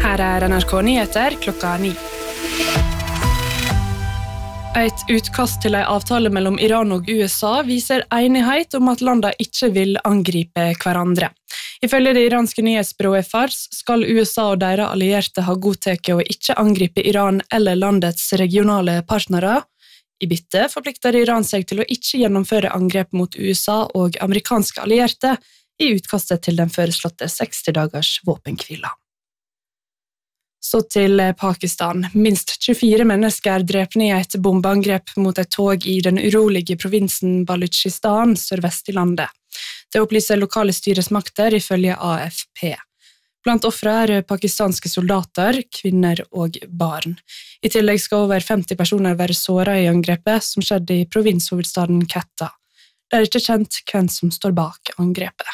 Her NRK Nyheter klokka 9. Et utkast til en avtale mellom Iran og USA viser enighet om at landene ikke vil angripe hverandre. Ifølge det iranske nyhetsbyrået Fars skal USA og deres allierte ha godtatt å ikke angripe Iran eller landets regionale partnere. I bytte forplikter Iran seg til å ikke gjennomføre angrep mot USA og amerikanske allierte i utkastet til den foreslåtte 60-dagers våpenhvila. Så til Pakistan. Minst 24 mennesker drepne i et bombeangrep mot et tog i den urolige provinsen Baluchistan, sørvest i landet. Det opplyser lokale styresmakter ifølge AFP. Blant ofre pakistanske soldater, kvinner og barn. I tillegg skal over 50 personer være såret i angrepet som skjedde i provinshovedstaden Quetta. Det er ikke kjent hvem som står bak angrepet.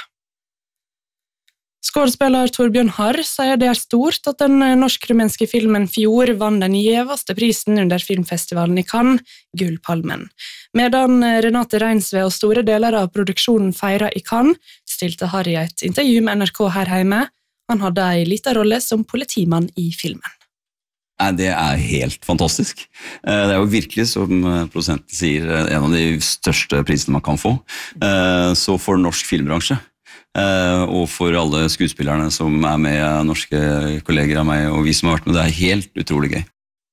Skådespiller Torbjørn Harr sier det er stort at den norsk-rumenske filmen Fjord vann den gjeveste prisen under filmfestivalen i Cannes, Gullpalmen. Medan Renate Reinsve og store deler av produksjonen feiret i Cannes, stilte Harr i et intervju med NRK her hjemme. Han hadde en liten rolle som politimann i filmen. Det er helt fantastisk. Det er jo virkelig, som produsenten sier, en av de største prisene man kan få. Så for norsk filmbransje, og for alle skuespillerne som er med, norske kolleger av meg, og vi som har vært med, det er helt utrolig gøy.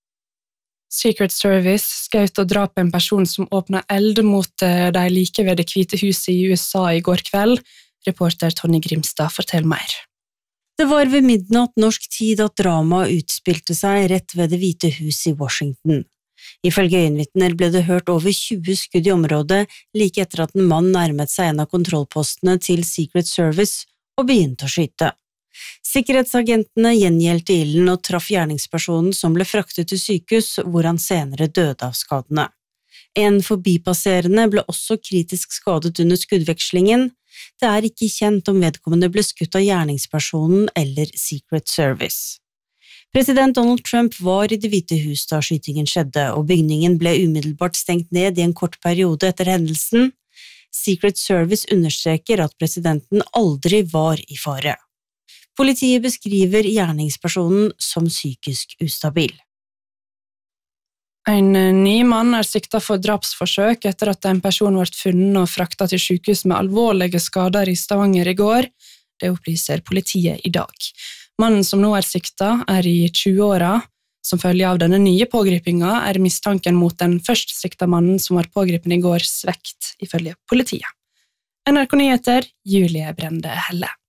Secret Service skjøt og drap en person som åpnet eld mot de like ved Det hvite huset i USA i går kveld. Reporter Tonje Grimstad forteller mer. Det var ved midnatt norsk tid at dramaet utspilte seg rett ved Det hvite hus i Washington. Ifølge øyenvitner ble det hørt over 20 skudd i området like etter at en mann nærmet seg en av kontrollpostene til Secret Service og begynte å skyte. Sikkerhetsagentene gjengjeldte ilden og traff gjerningspersonen som ble fraktet til sykehus, hvor han senere døde av skadene. En forbipasserende ble også kritisk skadet under skuddvekslingen. Det er ikke kjent om vedkommende ble skutt av gjerningspersonen eller Secret Service. President Donald Trump var i Det hvite hus da skytingen skjedde, og bygningen ble umiddelbart stengt ned i en kort periode etter hendelsen. Secret Service understreker at presidenten aldri var i fare. Politiet beskriver gjerningspersonen som psykisk ustabil. En ny mann er siktet for drapsforsøk etter at en person ble funnet og fraktet til sykehus med alvorlige skader i Stavanger i går. Det opplyser politiet i dag. Mannen som nå er siktet er i 20-åra. Som følge av denne nye pågripingen er mistanken mot den først siktede mannen som var pågripen i går svekt, ifølge politiet. NRK Nyheter, Julie Brende Helle.